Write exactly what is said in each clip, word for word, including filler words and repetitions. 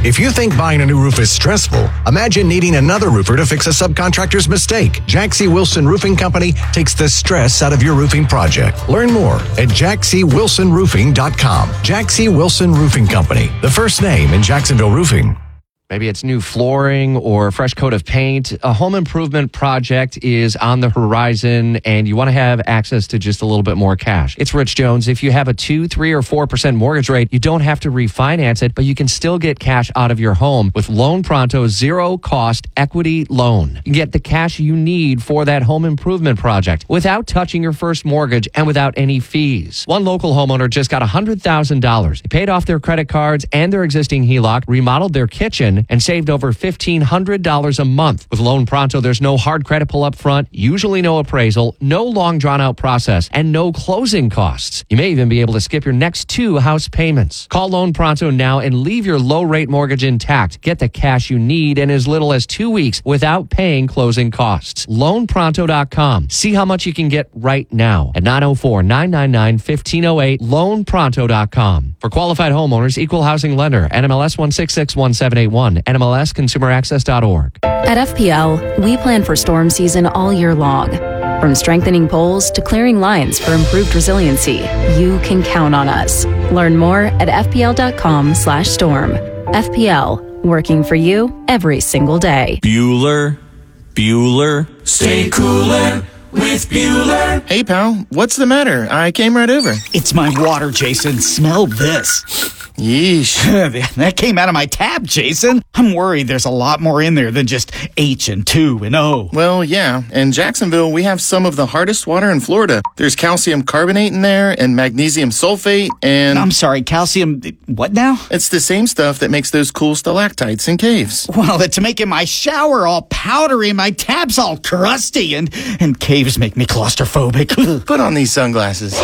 If you think buying a new roof is stressful, imagine needing another roofer to fix a subcontractor's mistake. Jack C. Wilson Roofing Company takes the stress out of your roofing project. Learn more at jack c wilson roofing dot com. Jack C. Wilson Roofing Company, the first name in Jacksonville roofing. Maybe it's new flooring or a fresh coat of paint. A home improvement project is on the horizon and you want to have access to just a little bit more cash. It's Rich Jones. If you have a two, three, or four percent mortgage rate, you don't have to refinance it, but you can still get cash out of your home with Loan Pronto's zero cost equity loan. You get the cash you need for that home improvement project without touching your first mortgage and without any fees. One local homeowner just got one hundred thousand dollars. They paid off their credit cards and their existing H E L O C, remodeled their kitchen, and saved over fifteen hundred dollars a month. With Loan Pronto, there's no hard credit pull up front, usually no appraisal, no long drawn out process, and no closing costs. You may even be able to skip your next two house payments. Call Loan Pronto now and leave your low rate mortgage intact. Get the cash you need in as little as two weeks without paying closing costs. loan pronto dot com. See how much you can get right now at nine oh four, nine nine nine, one five oh eight, loan pronto dot com. For qualified homeowners, equal housing lender, N M L S one six six one seven eight one, N M L S consumer access dot org. At F P L, we plan for storm season all year long. From strengthening poles to clearing lines for improved resiliency, you can count on us. Learn more at f p l dot com slash storm. F P L, working for you every single day. Bueller, Bueller, stay cooler with Bueller. Hey, pal, what's the matter? I came right over. It's my water, Jason. Smell this. Yeesh. That came out of my tap, Jason. I'm worried there's a lot more in there than just H and two and O. Well, yeah. In Jacksonville, we have some of the hardest water in Florida. There's calcium carbonate in there and magnesium sulfate and... I'm sorry, calcium... What now? It's the same stuff that makes those cool stalactites in caves. Well, it's making my shower all powdery and my tap's all crusty and, and caves make me claustrophobic. Put on these sunglasses.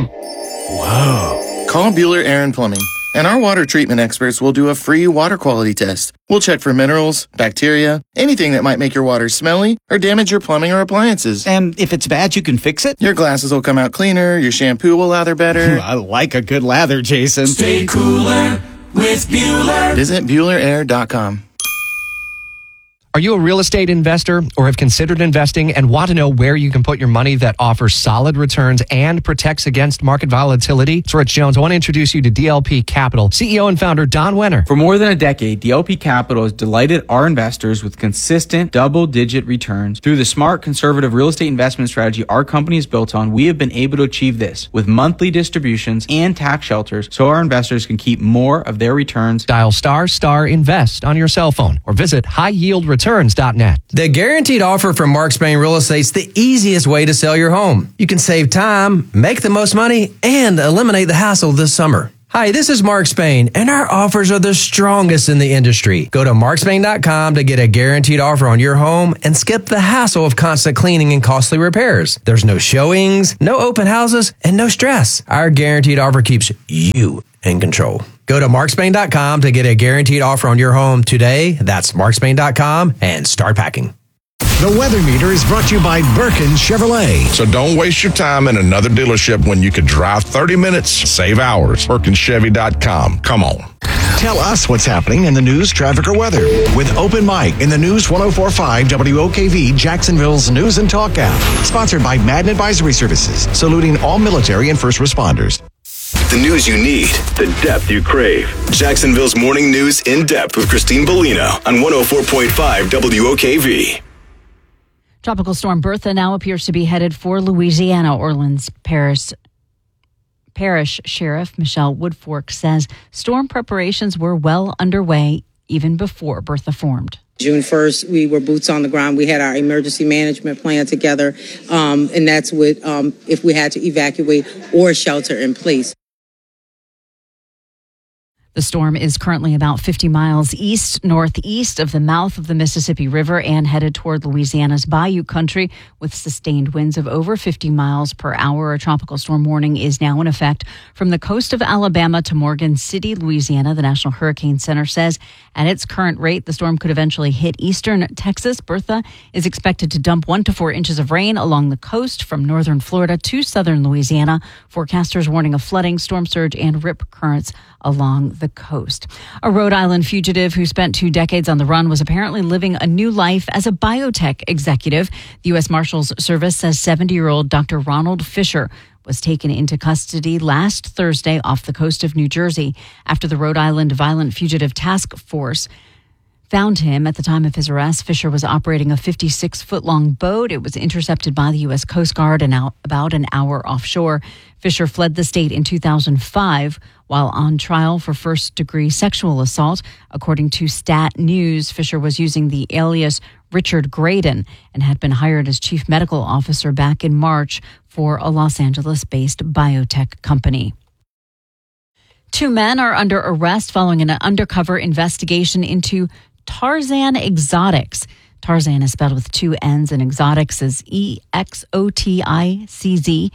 Whoa. Call Bueller Air and Plumbing. And our water treatment experts will do a free water quality test. We'll check for minerals, bacteria, anything that might make your water smelly or damage your plumbing or appliances. And if it's bad, you can fix it? Your glasses will come out cleaner, your shampoo will lather better. I like a good lather, Jason. Stay cooler with Bueller. Visit Bueller Air dot com. Are you a real estate investor or have considered investing and want to know where you can put your money that offers solid returns and protects against market volatility? It's Rich Jones. I want to introduce you to D L P Capital, C E O and founder Don Wenner. For more than a decade, D L P Capital has delighted our investors with consistent double-digit returns. Through the smart, conservative real estate investment strategy our company is built on, we have been able to achieve this with monthly distributions and tax shelters so our investors can keep more of their returns. Dial star star invest on your cell phone or visit high yield returns dot net. The guaranteed offer from Mark Spain Real Estate is the easiest way to sell your home. You can save time, make the most money, and eliminate the hassle this summer. Hi, this is Mark Spain, and our offers are the strongest in the industry. Go to mark spain dot com to get a guaranteed offer on your home and skip the hassle of constant cleaning and costly repairs. There's no showings, no open houses, and no stress. Our guaranteed offer keeps you in control. Go to mark spain dot com to get a guaranteed offer on your home today. That's mark spain dot com and start packing. The Weather Meter is brought to you by Birkin Chevrolet. So don't waste your time in another dealership when you could drive thirty minutes, save hours. Birkin Chevy dot com. Come on. Tell us what's happening in the news, traffic, or weather with Open Mic in the News ten forty-five W O K V, Jacksonville's News and Talk app. Sponsored by Madden Advisory Services, saluting all military and first responders. The news you need, the depth you crave. Jacksonville's Morning News in Depth with Christine Bellino on one oh four point five W O K V. Tropical storm Bertha now appears to be headed for Louisiana. Orleans Parish, Parish Sheriff Michelle Woodfork says storm preparations were well underway even before Bertha formed. June first, we were boots on the ground. We had our emergency management plan together, um, and that's what um, if we had to evacuate or shelter in place. The storm is currently about fifty miles east, northeast of the mouth of the Mississippi River and headed toward Louisiana's Bayou Country with sustained winds of over fifty miles per hour. A tropical storm warning is now in effect from the coast of Alabama to Morgan City, Louisiana. The National Hurricane Center says at its current rate, the storm could eventually hit eastern Texas. Bertha is expected to dump one to four inches of rain along the coast from northern Florida to southern Louisiana. Forecasters warning of flooding, storm surge, and rip currents along the the coast. A Rhode Island fugitive who spent two decades on the run was apparently living a new life as a biotech executive. The U S Marshals Service says seventy-year-old Doctor Ronald Fisher was taken into custody last Thursday off the coast of New Jersey after the Rhode Island Violent Fugitive Task Force found him. At the time of his arrest, Fisher was operating a fifty-six-foot-long boat. It was intercepted by the U S Coast Guard and out about an hour offshore. Fisher fled the state in two thousand five while on trial for first-degree sexual assault. According to Stat News, Fisher was using the alias Richard Graydon and had been hired as chief medical officer back in March for a Los Angeles-based biotech company. Two men are under arrest following an undercover investigation into Tarzan Exotics. Tarzan is spelled with two N's and Exotics is E X O T I C Z.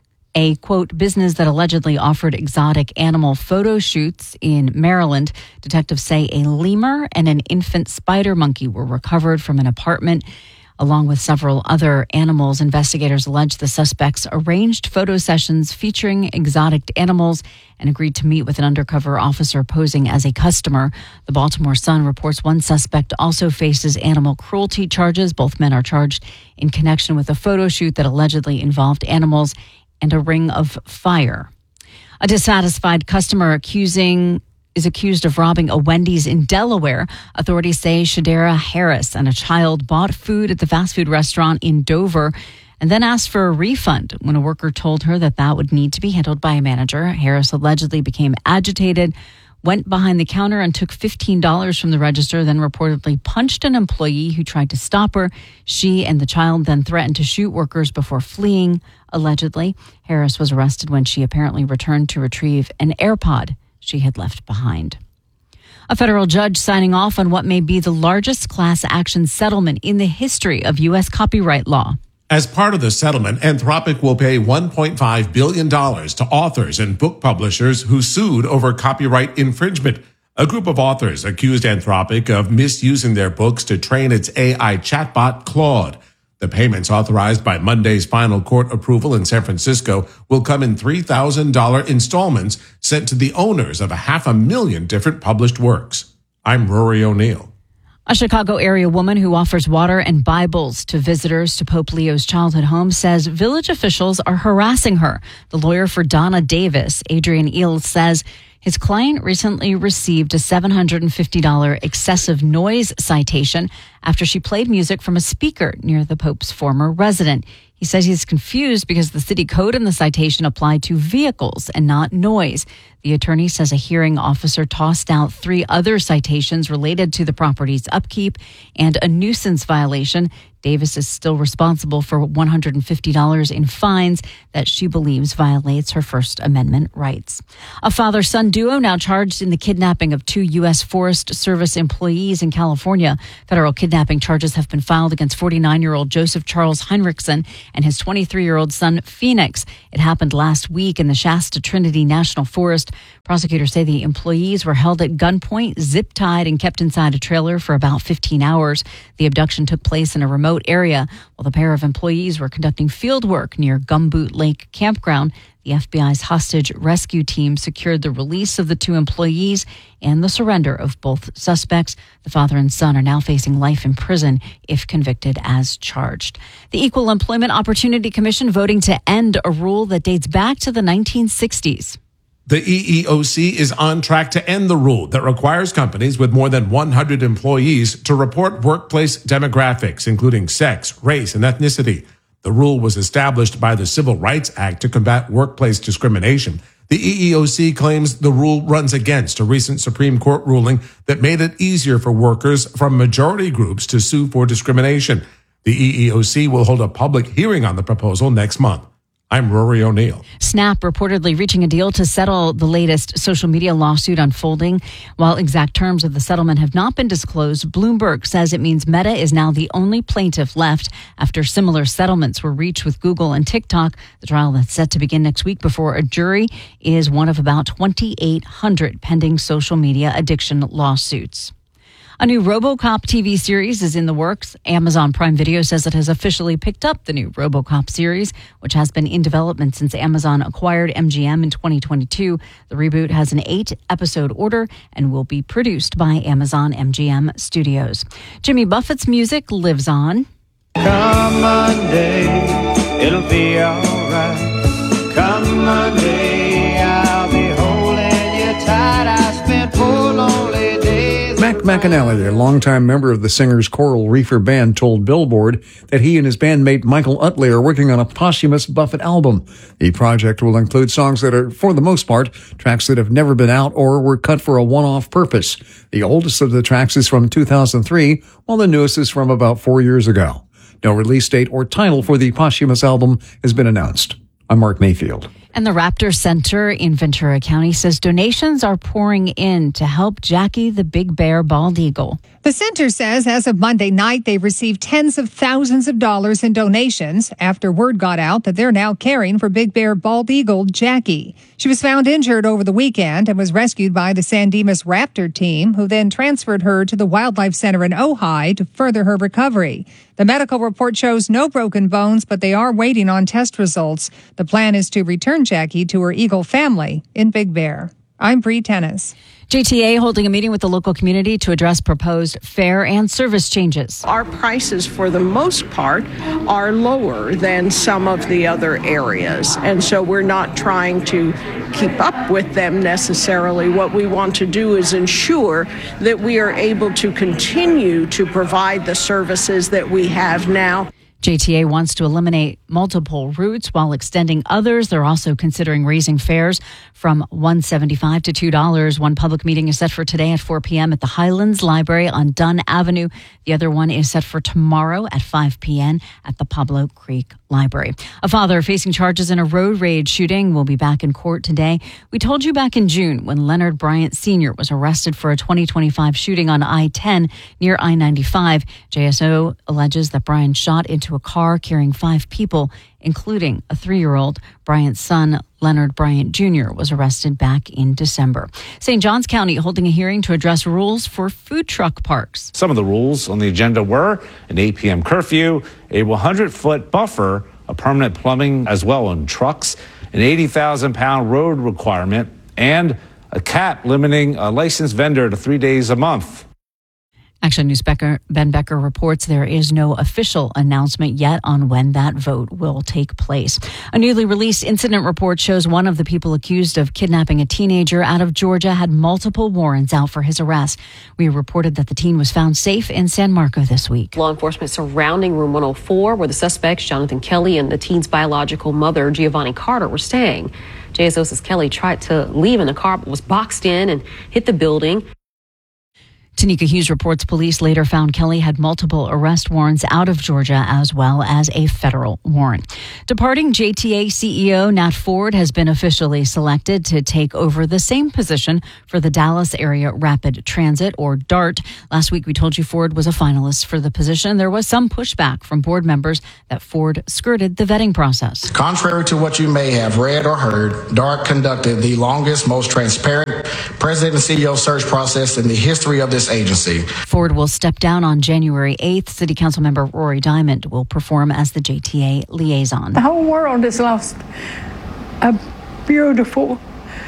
A, quote, business that allegedly offered exotic animal photo shoots in Maryland. Detectives say a lemur and an infant spider monkey were recovered from an apartment, along with several other animals. Investigators allege the suspects arranged photo sessions featuring exotic animals and agreed to meet with an undercover officer posing as a customer. The Baltimore Sun reports one suspect also faces animal cruelty charges. Both men are charged in connection with a photo shoot that allegedly involved animals and a ring of fire. A dissatisfied customer accusing is accused of robbing a Wendy's in Delaware. Authorities say Shadera Harris and a child bought food at the fast food restaurant in Dover and then asked for a refund when a worker told her that that would need to be handled by a manager. Harris allegedly became agitated, went behind the counter and took fifteen dollars from the register, then reportedly punched an employee who tried to stop her. She and the child then threatened to shoot workers before fleeing, allegedly. Harris was arrested when she apparently returned to retrieve an AirPod she had left behind. A federal judge signing off on what may be the largest class action settlement in the history of U S copyright law. As part of the settlement, Anthropic will pay one point five billion dollars to authors and book publishers who sued over copyright infringement. A group of authors accused Anthropic of misusing their books to train its A I chatbot, Claude. The payments authorized by Monday's final court approval in San Francisco will come in three thousand dollars installments sent to the owners of a half a million different published works. I'm Rory O'Neill. A Chicago area woman who offers water and Bibles to visitors to Pope Leo's childhood home says village officials are harassing her. The lawyer for Donna Davis, Adrian Eels, says his client recently received a seven hundred fifty dollars excessive noise citation after she played music from a speaker near the Pope's former residence. He says he's confused because the city code in the citation applied to vehicles and not noise. The attorney says a hearing officer tossed out three other citations related to the property's upkeep and a nuisance violation. Davis is still responsible for one hundred fifty dollars in fines that she believes violates her First Amendment rights. A father-son duo now charged in the kidnapping of two U S Forest Service employees in California. Federal kidnapping charges have been filed against forty-nine-year-old Joseph Charles Heinrichsen and his twenty-three-year-old son, Phoenix. It happened last week in the Shasta Trinity National Forest. Prosecutors say the employees were held at gunpoint, zip-tied, and kept inside a trailer for about fifteen hours. The abduction took place in a remote area while the pair of employees were conducting field work near Gumboot Lake Campground. The F B I's hostage rescue team secured the release of the two employees and the surrender of both suspects. The father and son are now facing life in prison if convicted as charged. The Equal Employment Opportunity Commission voting to end a rule that dates back to the nineteen sixties. The E E O C is on track to end the rule that requires companies with more than one hundred employees to report workplace demographics, including sex, race, and ethnicity. The rule was established by the Civil Rights Act to combat workplace discrimination. The E E O C claims the rule runs against a recent Supreme Court ruling that made it easier for workers from majority groups to sue for discrimination. The E E O C will hold a public hearing on the proposal next month. I'm Rory O'Neill. Snap reportedly reaching a deal to settle the latest social media lawsuit unfolding. While exact terms of the settlement have not been disclosed, Bloomberg says it means Meta is now the only plaintiff left after similar settlements were reached with Google and TikTok. The trial that's set to begin next week before a jury is one of about twenty-eight hundred pending social media addiction lawsuits. A new RoboCop T V series is in the works. Amazon Prime Video says it has officially picked up the new RoboCop series, which has been in development since Amazon acquired M G M in twenty twenty-two. The reboot has an eight-episode order and will be produced by Amazon M G M Studios. Jimmy Buffett's music lives on. Come Monday, it'll be all right. Come Monday, I'll be holding you tight. I spent four lonely days. Mac McAnally, a longtime member of the singer's Coral Reefer Band, told Billboard that he and his bandmate Michael Utley are working on a posthumous Buffett album. The project will include songs that are, for the most part, tracks that have never been out or were cut for a one-off purpose. The oldest of the tracks is from two thousand three, while the newest is from about four years ago. No release date or title for the posthumous album has been announced. I'm Mark Mayfield. And the Raptor Center in Ventura County says donations are pouring in to help Jackie the Big Bear bald eagle. The center says as of Monday night, they received tens of thousands of dollars in donations after word got out that they're now caring for Big Bear bald eagle Jackie. She was found injured over the weekend and was rescued by the San Dimas Raptor team, who then transferred her to the Wildlife Center in Ojai to further her recovery. The medical report shows no broken bones, but they are waiting on test results. The plan is to return Jackie to her eagle family in Big Bear. I'm Bree Tennis. J T A holding a meeting with the local community to address proposed fare and service changes. Our prices, for the most part, are lower than some of the other areas. And so we're not trying to keep up with them necessarily. What we want to do is ensure that we are able to continue to provide the services that we have now. J T A wants to eliminate multiple routes while extending others. They're also considering raising fares from one dollar and seventy-five cents to two dollars. One public meeting is set for today at four p.m. at the Highlands Library on Dunn Avenue. The other one is set for tomorrow at five p.m. at the Pablo Creek Library. A father facing charges in a road rage shooting will be back in court today. We told you back in June when Leonard Bryant Senior was arrested for a twenty twenty-five shooting on I ten near I ninety-five. J S O alleges that Bryant shot into a car carrying five people, including a three-year-old. Bryant's son, Leonard Bryant Junior, was arrested back in December. Saint Johns County holding a hearing to address rules for food truck parks. Some of the rules on the agenda were an eight p.m. curfew, a one hundred foot buffer, a permanent plumbing as well on trucks, an eighty thousand pound road requirement, and a cap limiting a licensed vendor to three days a month. Action News Becker, Ben Becker reports there is no official announcement yet on when that vote will take place. A newly released incident report shows one of the people accused of kidnapping a teenager out of Georgia had multiple warrants out for his arrest. We reported that the teen was found safe in San Marco this week. Law enforcement surrounding room one oh four, where the suspects, Jonathan Kelly and the teen's biological mother, Giovanni Carter, were staying. J S O says Kelly tried to leave in the car, but was boxed in and hit the building. Tanika Hughes reports police later found Kelly had multiple arrest warrants out of Georgia as well as a federal warrant. Departing J T A C E O Nat Ford has been officially selected to take over the same position for the Dallas Area Rapid Transit, or DART. Last week we told you Ford was a finalist for the position. There was some pushback from board members that Ford skirted the vetting process. Contrary to what you may have read or heard, DART conducted the longest, most transparent president and C E O search process in the history of this agency. Ford will step down on January eighth. City Council member Rory Diamond will perform as the J T A liaison. The whole world has lost a beautiful,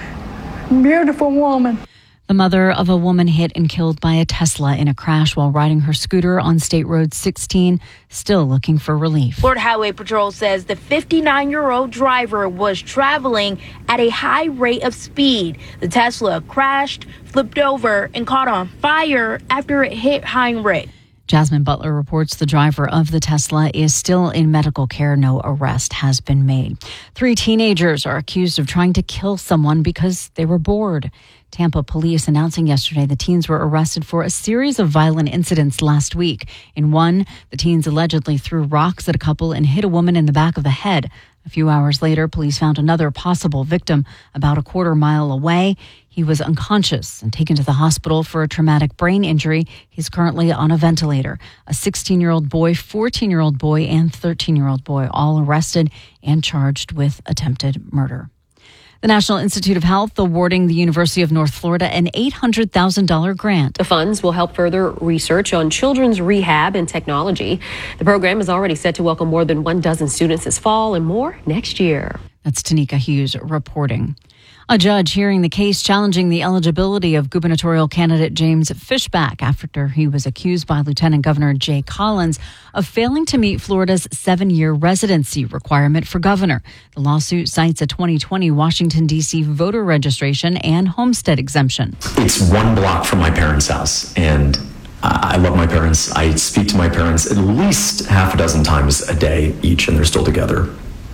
beautiful woman. The mother of a woman hit and killed by a Tesla in a crash while riding her scooter on State Road sixteen, still looking for relief. Florida Highway Patrol says the fifty-nine-year-old driver was traveling at a high rate of speed. The Tesla crashed, flipped over, and caught on fire after it hit Heinrich. Jasmine Butler reports the driver of the Tesla is still in medical care. No arrest has been made. Three teenagers are accused of trying to kill someone because they were bored. Tampa police announcing yesterday the teens were arrested for a series of violent incidents last week. In one, the teens allegedly threw rocks at a couple and hit a woman in the back of the head. A few hours later, police found another possible victim about a quarter mile away. He was unconscious and taken to the hospital for a traumatic brain injury. He's currently on a ventilator. A sixteen-year-old boy, fourteen-year-old boy, and thirteen-year-old boy all arrested and charged with attempted murder. The National Institute of Health awarding the University of North Florida an eight hundred thousand dollars grant. The funds will help further research on children's rehab and technology. The program is already set to welcome more than one dozen students this fall and more next year. That's Tanika Hughes reporting. A judge hearing the case challenging the eligibility of gubernatorial candidate James Fishback after he was accused by Lieutenant Governor Jay Collins of failing to meet Florida's seven-year residency requirement for governor. The lawsuit cites a twenty twenty Washington, D C voter registration and homestead exemption. It's one block from my parents' house, and I love my parents. I speak to my parents at least half a dozen times a day each, and they're still together.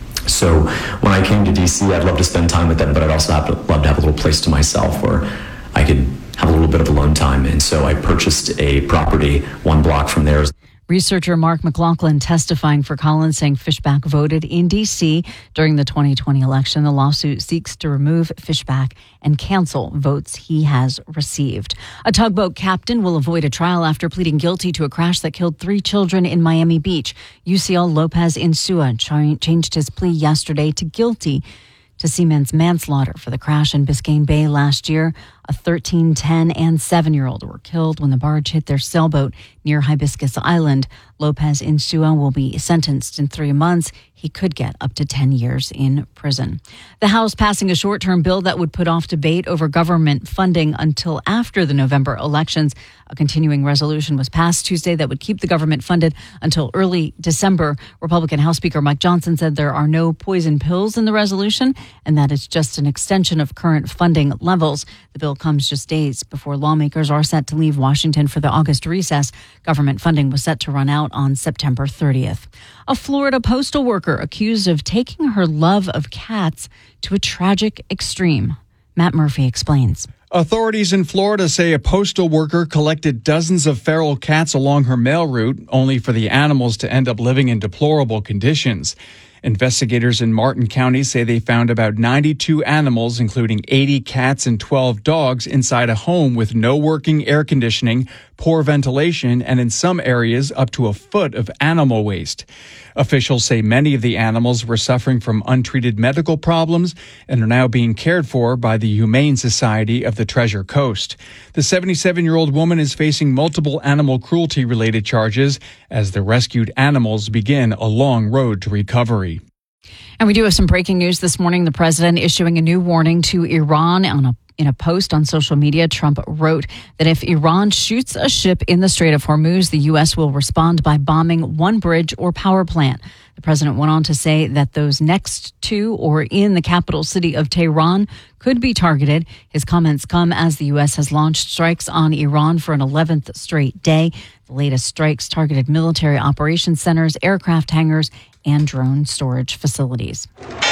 So when I came to D C, I'd love to spend time with them, but I'd also have to, love to have a little place to myself where I could have a little bit of alone time. And so I purchased a property one block from there. Researcher Mark McLaughlin testifying for Collins, saying Fishback voted in D C during the twenty twenty election. The lawsuit seeks to remove Fishback and cancel votes he has received. A tugboat captain will avoid a trial after pleading guilty to a crash that killed three children in Miami Beach. U C L Lopez Insua ch- changed his plea yesterday to guilty to seaman's manslaughter for the crash in Biscayne Bay last year. A thirteen, ten, and seven-year-old were killed when the barge hit their sailboat near Hibiscus Island. Lopez Insua will be sentenced in three months. He could get up to ten years in prison. The House passing a short-term bill that would put off debate over government funding until after the November elections. A continuing resolution was passed Tuesday that would keep the government funded until early December. Republican House Speaker Mike Johnson said there are no poison pills in the resolution and that it's just an extension of current funding levels. The bill comes just days before lawmakers are set to leave Washington for the August recess. Government funding was set to run out on September thirtieth. A Florida postal worker accused of taking her love of cats to a tragic extreme. Matt Murphy explains. Authorities in Florida say a postal worker collected dozens of feral cats along her mail route, only for the animals to end up living in deplorable conditions. Investigators in Martin County say they found about ninety-two animals, including eighty cats and twelve dogs, inside a home with no working air conditioning, poor ventilation, and in some areas up to a foot of animal waste. Officials say many of the animals were suffering from untreated medical problems and are now being cared for by the Humane Society of the Treasure Coast. The seventy-seven-year-old woman is facing multiple animal cruelty-related charges as the rescued animals begin a long road to recovery. And we do have some breaking news this morning. The president issuing a new warning to Iran on a In a post on social media, Trump wrote that if Iran shoots a ship in the Strait of Hormuz, the U S will respond by bombing one bridge or power plant. The president went on to say that those next to or in the capital city of Tehran could be targeted. His comments come as the U S has launched strikes on Iran for an eleventh straight day. The latest strikes targeted military operations centers, aircraft hangars, and drone storage facilities.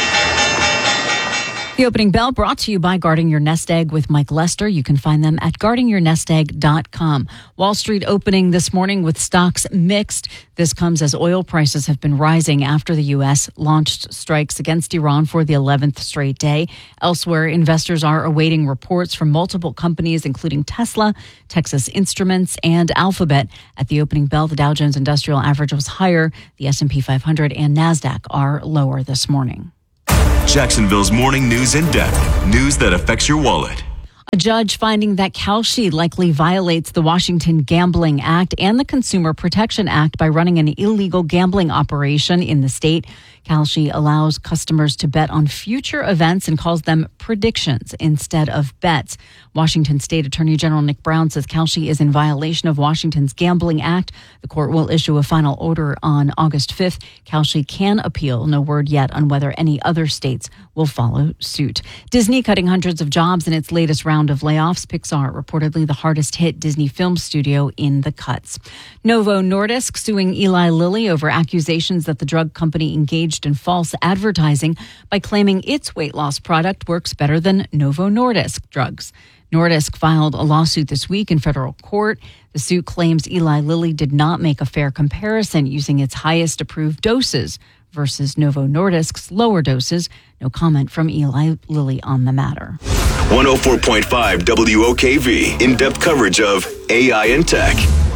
The opening bell brought to you by Guarding Your Nest Egg with Mike Lester. You can find them at guarding your nest egg dot com. Wall Street opening this morning with stocks mixed. This comes as oil prices have been rising after the U S launched strikes against Iran for the eleventh straight day. Elsewhere, investors are awaiting reports from multiple companies, including Tesla, Texas Instruments, and Alphabet. At the opening bell, the Dow Jones Industrial Average was higher. The S and P five hundred and NASDAQ are lower this morning. Jacksonville's morning news in depth. News that affects your wallet. A judge finding that Kalshi likely violates the Washington Gambling Act and the Consumer Protection Act by running an illegal gambling operation in the state. Kalshi allows customers to bet on future events and calls them predictions instead of bets. Washington State Attorney General Nick Brown says Kalshi is in violation of Washington's Gambling Act. The court will issue a final order on August fifth. Kalshi can appeal. No word yet on whether any other states will follow suit. Disney cutting hundreds of jobs in its latest round of layoffs. Pixar reportedly the hardest hit Disney film studio in the cuts. Novo Nordisk suing Eli Lilly over accusations that the drug company engaged in false advertising by claiming its weight loss product works better than Novo Nordisk drugs. Nordisk filed a lawsuit this week in federal court. The suit claims Eli Lilly did not make a fair comparison using its highest approved doses versus Novo Nordisk's lower doses. No comment from Eli Lilly on the matter. one oh four point five W O K V, in-depth coverage of A I and tech.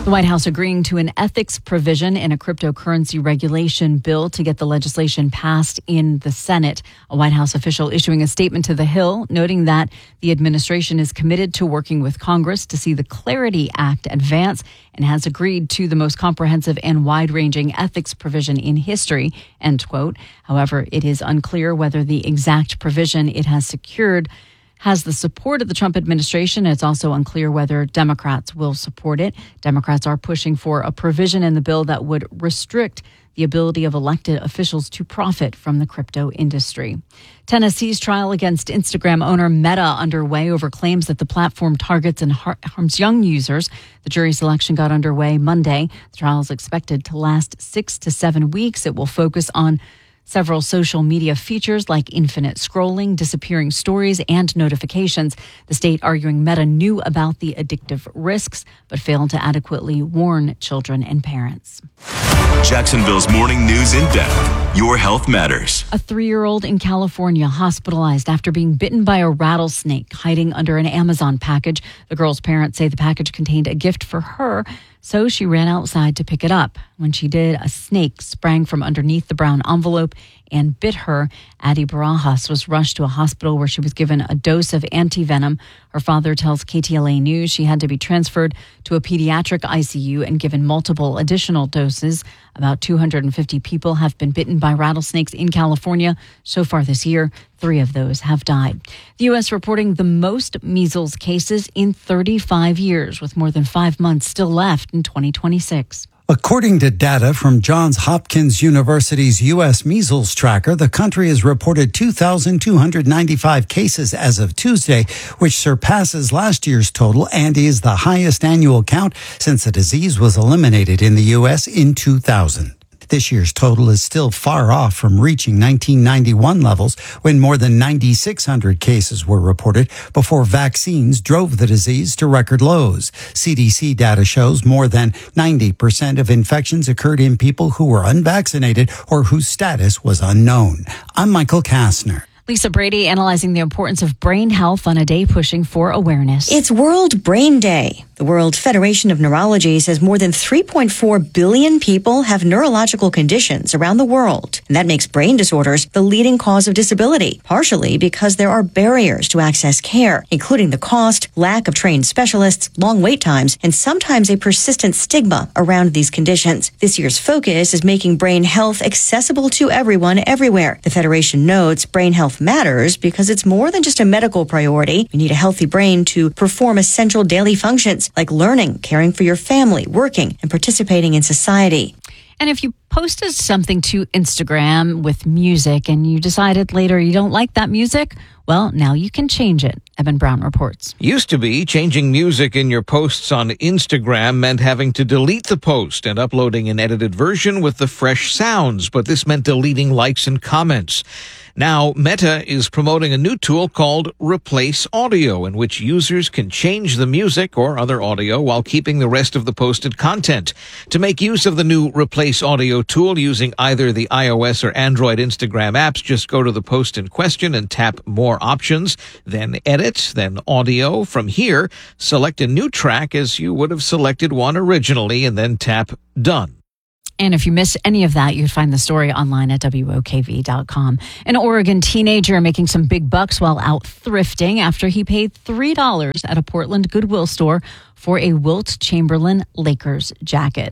The White House agreeing to an ethics provision in a cryptocurrency regulation bill to get the legislation passed in the Senate. A White House official issuing a statement to The Hill, noting that the administration is committed to working with Congress to see the Clarity Act advance and has agreed to the most comprehensive and wide-ranging ethics provision in history, end quote. However, it is unclear whether the exact provision it has secured has the support of the Trump administration. It's also unclear whether Democrats will support it. Democrats are pushing for a provision in the bill that would restrict the ability of elected officials to profit from the crypto industry. Tennessee's trial against Instagram owner Meta underway over claims that the platform targets and har- harms young users. The jury selection got underway Monday. The trial is expected to last six to seven weeks. It will focus on several social media features like infinite scrolling, disappearing stories, and notifications. The state arguing Meta knew about the addictive risks, but failed to adequately warn children and parents. Jacksonville's morning news in depth. Your health matters. A three-year-old in California hospitalized after being bitten by a rattlesnake hiding under an Amazon package. The girl's parents say the package contained a gift for her, so she ran outside to pick it up. When she did, a snake sprang from underneath the brown envelope and bit her. Addie Barajas was rushed to a hospital where she was given a dose of antivenom. Her father tells K T L A News she had to be transferred to a pediatric I C U and given multiple additional doses. About two hundred fifty people have been bitten by rattlesnakes in California so far this year. Three of those have died. The U S reporting the most measles cases in thirty-five years, with more than five months still left in twenty twenty-six. According to data from Johns Hopkins University's U S Measles Tracker, the country has reported two thousand two hundred ninety-five cases as of Tuesday, which surpasses last year's total and is the highest annual count since the disease was eliminated in the U S in two thousand. This year's total is still far off from reaching nineteen ninety-one levels, when more than nine thousand six hundred cases were reported before vaccines drove the disease to record lows. C D C data shows more than ninety percent of infections occurred in people who were unvaccinated or whose status was unknown. I'm Michael Kastner. Lisa Brady analyzing the importance of brain health on a day pushing for awareness. It's World Brain Day. The World Federation of Neurology says more than three point four billion people have neurological conditions around the world. And that makes brain disorders the leading cause of disability, partially because there are barriers to access care, including the cost, lack of trained specialists, long wait times, and sometimes a persistent stigma around these conditions. This year's focus is making brain health accessible to everyone everywhere. The Federation notes brain health matters because it's more than just a medical priority. You need a healthy brain to perform essential daily functions like learning, caring for your family, working, and participating in society. And if you posted something to Instagram with music and you decided later you don't like that music, well, now you can change it. Evan Brown reports. Used to be, changing music in your posts on Instagram meant having to delete the post and uploading an edited version with the fresh sounds, but this meant deleting likes and comments. Now, Meta is promoting a new tool called Replace Audio, in which users can change the music or other audio while keeping the rest of the posted content. To make use of the new Replace Audio tool using either the iOS or Android Instagram apps, just go to the post in question and tap More Options, then Edit, then Audio. From here, select a new track as you would have selected one originally, and then tap Done. And if you missed any of that, you'd find the story online at W O K V dot com. An Oregon teenager making some big bucks while out thrifting after he paid three dollars at a Portland Goodwill store for a Wilt Chamberlain Lakers jacket.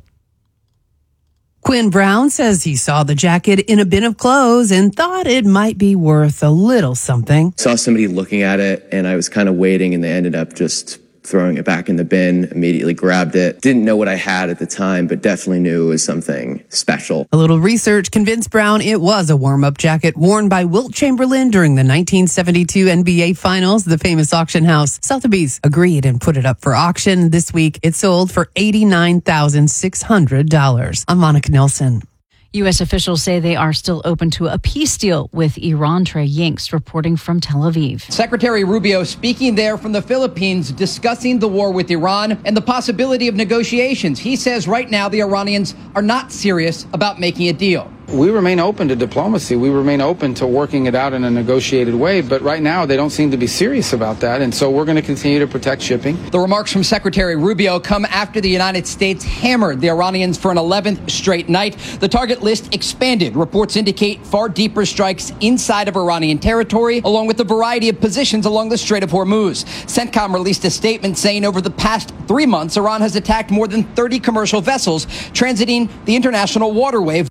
Quinn Brown says he saw the jacket in a bin of clothes and thought it might be worth a little something. Saw somebody looking at it, and I was kind of waiting, and they ended up just throwing it back in the bin, immediately grabbed it. Didn't know what I had at the time, but definitely knew it was something special. A little research convinced Brown it was a warm-up jacket worn by Wilt Chamberlain during the nineteen seventy-two N B A Finals. The famous auction house Sotheby's agreed and put it up for auction. This week, it sold for eighty-nine thousand six hundred dollars. I'm Monica Nelson. U S officials say they are still open to a peace deal with Iran. Trey Yingst reporting from Tel Aviv. Secretary Rubio speaking there from the Philippines, discussing the war with Iran and the possibility of negotiations. He says right now the Iranians are not serious about making a deal. We remain open to diplomacy. We remain open to working it out in a negotiated way. But right now, they don't seem to be serious about that. And so we're going to continue to protect shipping. The remarks from Secretary Rubio come after the United States hammered the Iranians for an eleventh straight night. The target list expanded. Reports indicate far deeper strikes inside of Iranian territory, along with a variety of positions along the Strait of Hormuz. CENTCOM released a statement saying over the past three months, Iran has attacked more than thirty commercial vessels transiting the international waterway.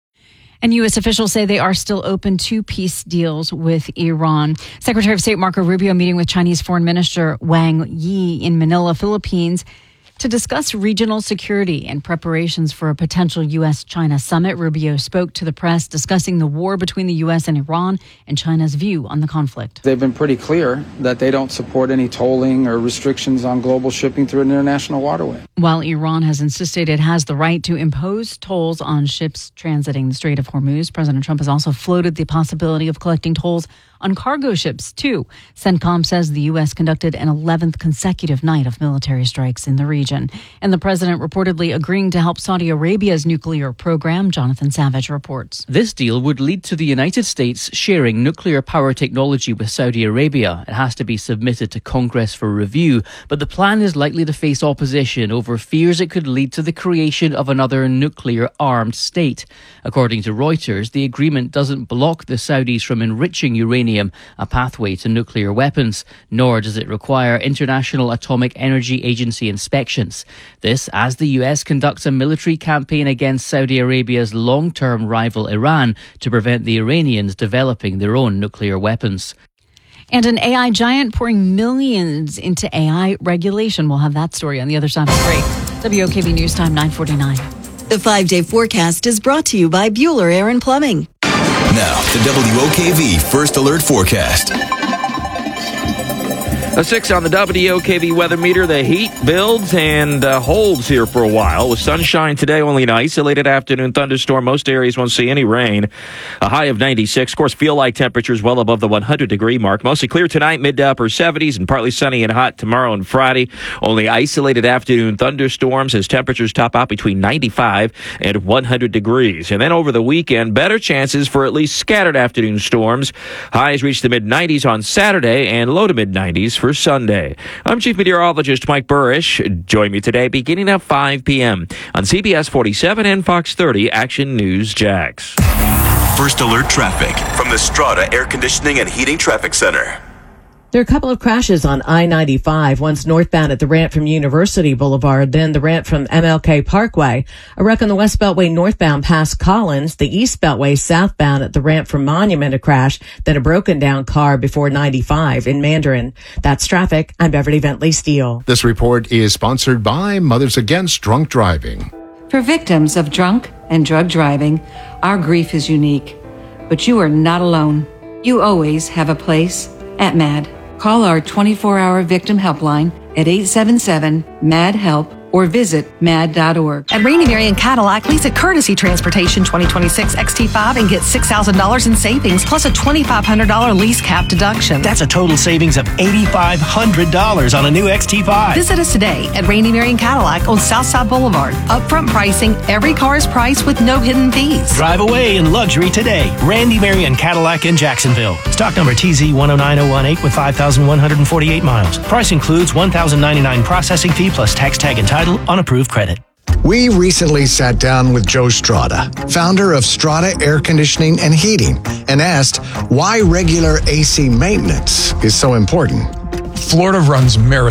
And U S officials say they are still open to peace deals with Iran. Secretary of State Marco Rubio meeting with Chinese Foreign Minister Wang Yi in Manila, Philippines, to discuss regional security and preparations for a potential U S China summit. Rubio spoke to the press discussing the war between the U S and Iran and China's view on the conflict. They've been pretty clear that they don't support any tolling or restrictions on global shipping through an international waterway. While Iran has insisted it has the right to impose tolls on ships transiting the Strait of Hormuz, President Trump has also floated the possibility of collecting tolls on cargo ships, too. CENTCOM says the U S conducted an eleventh consecutive night of military strikes in the region. And the president reportedly agreeing to help Saudi Arabia's nuclear program. Jonathan Savage reports. This deal would lead to the United States sharing nuclear power technology with Saudi Arabia. It has to be submitted to Congress for review, but the plan is likely to face opposition over fears it could lead to the creation of another nuclear-armed state. According to Reuters, the agreement doesn't block the Saudis from enriching uranium, a pathway to nuclear weapons, nor does it require International Atomic Energy Agency inspections. This as the U S conducts a military campaign against Saudi Arabia's long-term rival Iran to prevent the Iranians developing their own nuclear weapons. And an A I giant pouring millions into A I regulation. We'll have that story on the other side of the break. W O K V News Time nine forty-nine. The five-day forecast is brought to you by Bueller Air and Plumbing. Now, the W O K V First Alert Forecast. A six on the W O K V weather meter. The heat builds and uh, holds here for a while. With sunshine today, only an isolated afternoon thunderstorm. Most areas won't see any rain. A high of ninety-six. Of course, feel-like temperatures well above the one hundred degree mark. Mostly clear tonight, mid to upper seventies, and partly sunny and hot tomorrow and Friday. Only isolated afternoon thunderstorms as temperatures top out between ninety-five and one hundred degrees. And then over the weekend, better chances for at least scattered afternoon storms. Highs reach the mid nineties on Saturday and low to mid nineties for Sunday. I'm Chief Meteorologist Mike Burrish. Join me today beginning at five p.m. on C B S forty-seven and Fox thirty Action News Jax. First Alert Traffic from the Strata Air Conditioning and Heating Traffic Center. There are a couple of crashes on I ninety-five. One's northbound at the ramp from University Boulevard, then the ramp from M L K Parkway. A wreck on the West Beltway northbound past Collins. The East Beltway southbound at the ramp from Monument, a crash. Then a broken down car before ninety-five in Mandarin. That's traffic. I'm Beverly Bentley Steele. This report is sponsored by Mothers Against Drunk Driving. For victims of drunk and drug driving, our grief is unique. But you are not alone. You always have a place at MAD. Call our twenty-four hour victim helpline at eight seven seven M A D HELP or visit mad dot org. At Rainy Marion Cadillac, lease a Courtesy Transportation twenty twenty-six X T five and get six thousand dollars in savings plus a twenty-five hundred dollars lease cap deduction. That's a total savings of eight thousand five hundred dollars on a new X T five. Visit us today at Rainy Marion Cadillac on Southside Boulevard. Upfront pricing, every car is priced with no hidden fees. Drive away in luxury today. Randy Marion Cadillac in Jacksonville. Stock number T Z one oh nine oh one eight with five thousand one hundred forty-eight miles. Price includes one thousand ninety-nine dollars processing fee plus tax tag and title on approved credit. We recently sat down with Joe Strada, founder of Strada Air Conditioning and Heating, and asked why regular A C maintenance is so important. Florida runs marathons